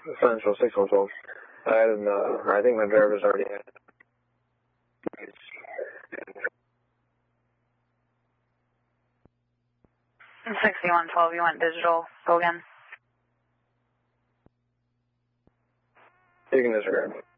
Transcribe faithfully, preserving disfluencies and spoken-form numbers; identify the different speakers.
Speaker 1: Central six one twelve. I didn't, uh, I think my driver's already had it.
Speaker 2: sixty-one twelve, you went digital. Go again.
Speaker 1: You can disregard.